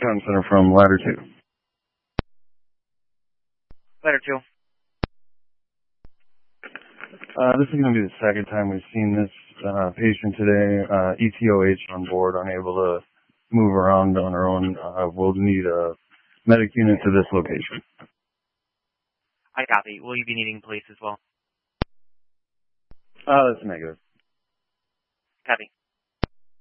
Command Center from Ladder 2. Ladder 2. This is going to be the second time we've seen this patient today. ETOH on board, unable to move around on her own. We'll need a medic unit to this location. I copy. Will you be needing police as well? That's negative. Copy.